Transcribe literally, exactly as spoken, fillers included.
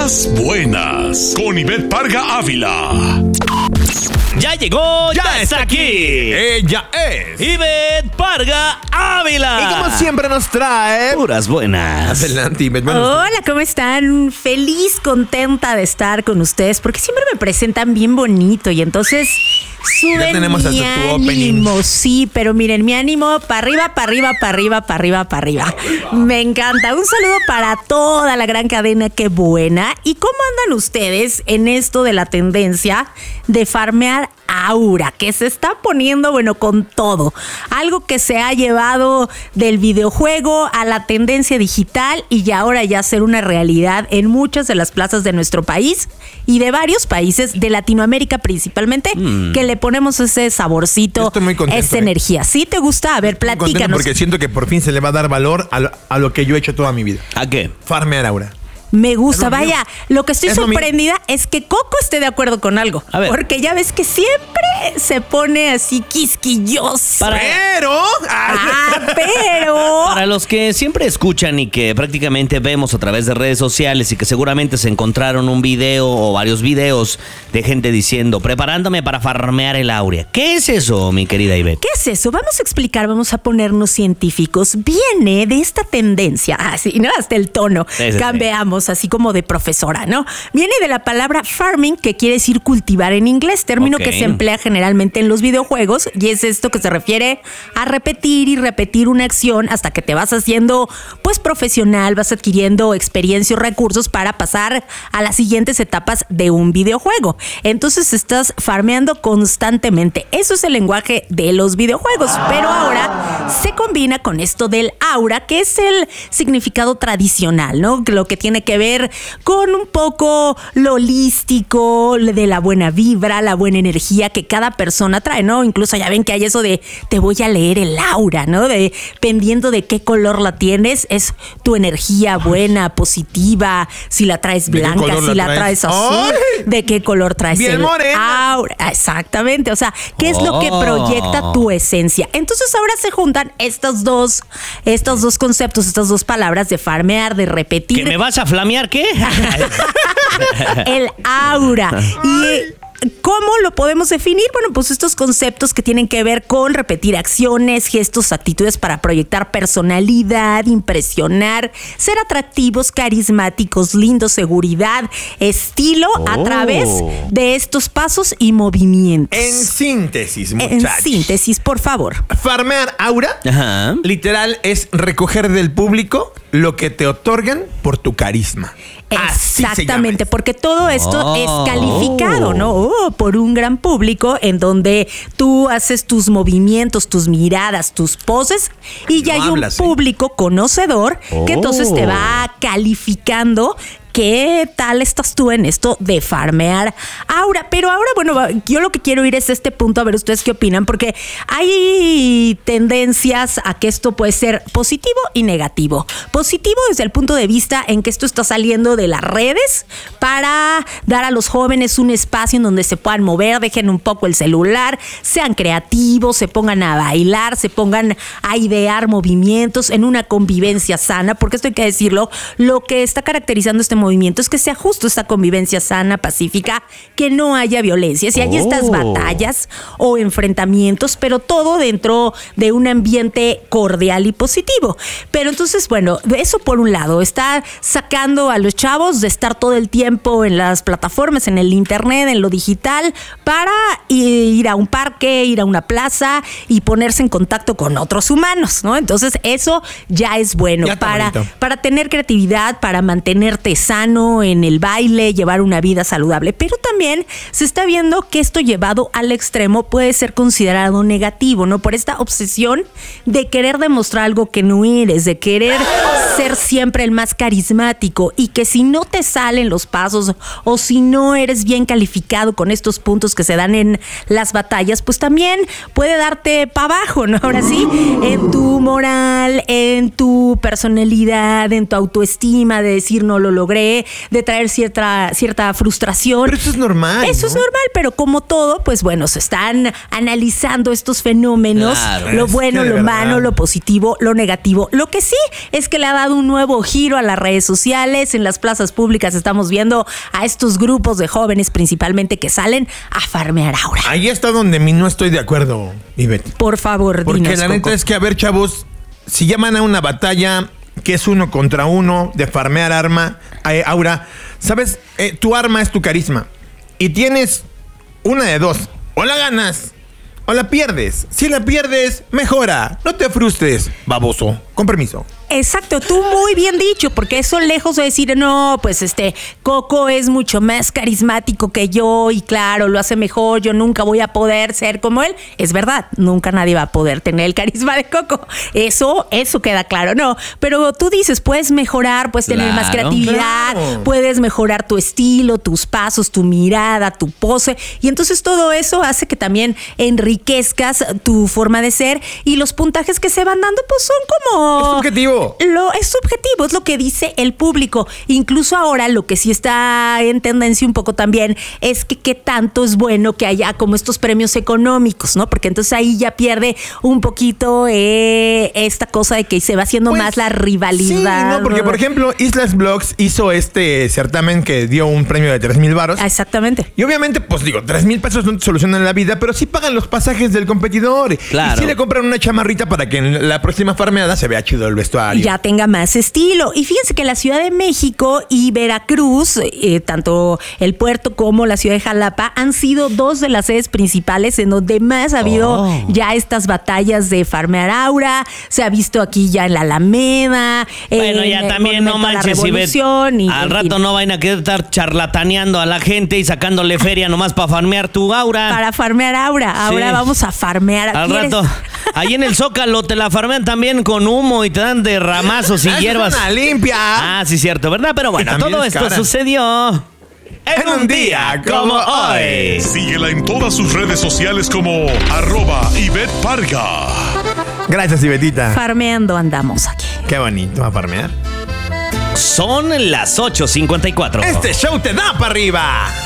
Puras buenas, con Ivette Parga Ávila. Ya llegó, ya, ya está aquí. Ella es Ivette Parga Ávila. Y como siempre nos trae puras buenas. Adelante, Ivette. Bueno, Hola, ¿cómo están? Feliz, contenta de estar con ustedes porque siempre me presentan bien bonito y entonces suben ya tenemos mi hasta tu ánimo. opening. Sí, pero miren, mi ánimo para arriba, para arriba, para arriba, para arriba, para arriba. Me encanta. Un saludo para toda la gran cadena, qué buena. ¿Y cómo andan ustedes en esto de la tendencia de farmear aura, que se está poniendo, bueno, con todo? Algo que se ha llevado del videojuego a la tendencia digital y ya ahora ya ser una realidad en muchas de las plazas de nuestro país y de varios países de Latinoamérica principalmente, mm. que le ponemos ese saborcito, estoy muy contento, esa eh. energía. ¿Sí te gusta? A ver, platícanos. Porque siento que por fin se le va a dar valor a lo, a lo que yo he hecho toda mi vida. ¿A qué? Farmear aura. Me gusta, lo vaya, mío. Lo que estoy es sorprendida es que Coco esté de acuerdo con algo. A ver. Porque ya ves que siempre se pone así quisquilloso. Para... Pero... Ah, pero... Para los que siempre escuchan y que prácticamente vemos a través de redes sociales y que seguramente se encontraron un video o varios videos de gente diciendo, preparándome para farmear el aura. ¿Qué es eso, mi querida Ivette? ¿Qué es eso? Vamos a explicar, vamos a ponernos científicos. Viene de esta tendencia, así, ¿no? Hasta el tono. Sí, sí, Cambiamos. Sí. Así como de profesora, ¿no? Viene de la palabra farming, que quiere decir cultivar en inglés, término okay. que se emplea generalmente en los videojuegos, y es esto que se refiere a repetir y repetir una acción hasta que te vas haciendo, pues, profesional, vas adquiriendo experiencia o recursos para pasar a las siguientes etapas de un videojuego. Entonces estás farmeando constantemente. Eso es el lenguaje de los videojuegos, pero ahora se combina con esto del aura, que es el significado tradicional, ¿no? Lo que tiene que ver con un poco lo holístico, de la buena vibra, la buena energía que cada persona trae, ¿no? Incluso ya ven que hay eso de te voy a leer el aura, ¿no? De, dependiendo de qué color la tienes, es tu energía buena, positiva, si la traes blanca, si la traes, traes azul, ¡ay! ¿De qué color traes bien el morena. Aura? Exactamente, o sea, ¿qué es oh. lo que proyecta tu esencia? Entonces ahora se juntan estos dos, estos dos conceptos, estas dos palabras de farmear, de repetir. ¿Que me vas a flamear qué? El aura. Y ¿cómo lo podemos definir? Bueno, pues estos conceptos que tienen que ver con repetir acciones, gestos, actitudes para proyectar personalidad, impresionar, ser atractivos, carismáticos, lindos, seguridad, estilo, oh. a través de estos pasos y movimientos. En síntesis, muchachos. En síntesis, por favor. Farmear aura, Ajá. literal, es recoger del público lo que te otorgan por tu carisma. Exactamente, porque todo esto oh. es calificado, ¿no? Oh, por un gran público en donde tú haces tus movimientos, tus miradas, tus poses y ya no hay hablas, un público ¿eh? conocedor oh. que entonces te va calificando. ¿Qué tal estás tú en esto de farmear aura? Pero ahora, bueno, yo lo que quiero ir es este punto, a ver ustedes qué opinan, porque hay tendencias a que esto puede ser positivo y negativo. Positivo desde el punto de vista en que esto está saliendo de las redes para dar a los jóvenes un espacio en donde se puedan mover, dejen un poco el celular, sean creativos, se pongan a bailar, se pongan a idear movimientos en una convivencia sana, porque esto hay que decirlo, lo que está caracterizando este movimiento movimiento es que sea justo esta convivencia sana, pacífica, que no haya violencia. Si hay oh. estas batallas o enfrentamientos, pero todo dentro de un ambiente cordial y positivo. Pero entonces, bueno, eso por un lado, está sacando a los chavos de estar todo el tiempo en las plataformas, en el internet, en lo digital, para ir a un parque, ir a una plaza y ponerse en contacto con otros humanos, ¿no? Entonces, eso ya es bueno ya para, para tener creatividad, para mantenerte sano en el baile, llevar una vida saludable. Pero también se está viendo que esto llevado al extremo puede ser considerado negativo, ¿no? Por esta obsesión de querer demostrar algo que no eres, de querer ser siempre el más carismático y que si no te salen los pasos o si no eres bien calificado con estos puntos que se dan en las batallas, pues también puede darte para abajo, ¿no? Ahora sí, en tu moral, en tu personalidad, en tu autoestima de decir no lo logré, de, de traer cierta, cierta frustración. Pero eso es normal. Eso ¿no? es normal, pero como todo, pues bueno, se están analizando estos fenómenos, Claro. lo Es bueno, que de lo verdad. malo, lo positivo, lo negativo. Lo que sí es que le ha dado un nuevo giro a las redes sociales. En las plazas públicas estamos viendo a estos grupos de jóvenes principalmente que salen a farmear aura. Ahí está donde mi no estoy de acuerdo, Ivette. Por favor, Porque dinos, la neta Coco. es que, a ver, chavos, si llaman a una batalla que es uno contra uno de farmear arma, eh, aura, ¿sabes? Eh, tu arma es tu carisma. Y tienes una de dos. O la ganas o la pierdes. Si la pierdes, mejora. No te frustres, baboso. Con permiso. Exacto, tú muy bien dicho, porque eso lejos de decir, no, pues este, Coco es mucho más carismático que yo y claro, lo hace mejor, yo nunca voy a poder ser como él. Es verdad, nunca nadie va a poder tener el carisma de Coco. Eso, eso queda claro, no. Pero tú dices, puedes mejorar, puedes tener más Claro, creatividad, claro. puedes mejorar tu estilo, tus pasos, tu mirada, tu pose. Y entonces todo eso hace que también enriquezcas tu forma de ser y los puntajes que se van dando, pues son como... Es subjetivo. Lo, es subjetivo, es lo que dice el público. Incluso ahora lo que sí está en tendencia un poco también es que qué tanto es bueno que haya como estos premios económicos, ¿no? Porque entonces ahí ya pierde un poquito eh, esta cosa de que se va haciendo Pues, más la rivalidad. Sí, no, porque por ejemplo, Islas Blogs hizo este certamen que dio un premio de tres mil varos. Ah, exactamente. Y obviamente, pues digo, tres mil pesos no te solucionan la vida, pero sí pagan los pasajes del competidor. Claro. Y sí le compran una chamarrita para que en la próxima farmeada se vea chido el vestuario. Y ya tenga más estilo. Y fíjense que la Ciudad de México y Veracruz, eh, tanto el puerto como la ciudad de Jalapa, han sido dos de las sedes principales en donde más ha habido Oh. ya estas batallas de farmear aura. Se ha visto aquí ya en la Alameda. Bueno, en ya el también no Monumento a la manches, Ivette. Revolución, y, Al en rato fin, no vayan a querer estar charlataneando a la gente y sacándole feria nomás para farmear tu aura. Para farmear aura. Ahora Sí. vamos a farmear. Al ¿Quieres? rato, ahí en el Zócalo te la farmean también con humo y te dan de ramazos y ¡Esa hierbas. es una limpia! Ah, sí, cierto, ¿verdad? Pero bueno, también todo es esto cara. sucedió en un día como hoy. Síguela en todas sus redes sociales como arroba Ivette Parga. Gracias, Ibetita. Farmeando andamos aquí. Qué bonito, ¿va a farmear? Son las ocho cincuenta y cuatro. Este show te da para arriba.